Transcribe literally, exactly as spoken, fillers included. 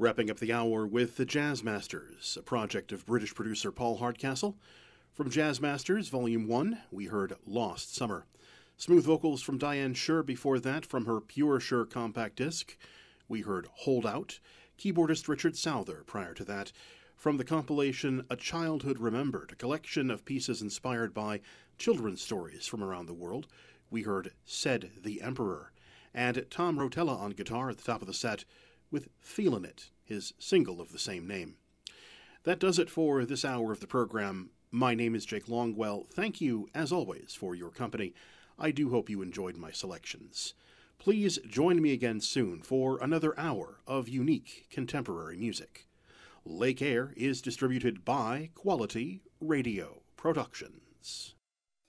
Wrapping up the hour with the Jazz Masters, a project of British producer Paul Hardcastle. From Jazz Masters, Volume one, we heard Lost Summer. Smooth vocals from Diane Shure before that. From her Pure Shure compact disc, we heard Hold Out. Keyboardist Richard Souther prior to that. From the compilation A Childhood Remembered, a collection of pieces inspired by children's stories from around the world, we heard Said the Emperor. And Tom Rotella on guitar at the top of the set with Feelin' It, his single of the same name. That does it for this hour of the program. My name is Jake Longwell. Thank you, as always, for your company. I do hope you enjoyed my selections. Please join me again soon for another hour of unique contemporary music. Lake Air is distributed by Quality Radio Productions.